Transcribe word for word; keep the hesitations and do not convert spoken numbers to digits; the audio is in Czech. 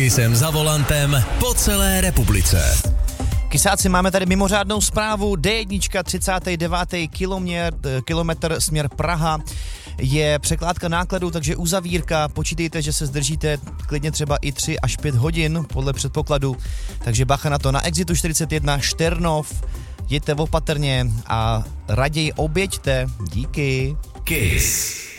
Kissem za volantem po celé republice. Kysáci, máme tady mimořádnou zprávu. D jedna, třicátý devátý kilometr, kilometr směr Praha. Je překládka nákladů, takže uzavírka. Počítejte, že se zdržíte klidně třeba i tři až pět hodin podle předpokladu. Takže bacha na to. Na exitu čtyřicet jedna Šternov. Jděte opatrně a raději oběďte. Díky. Kiss.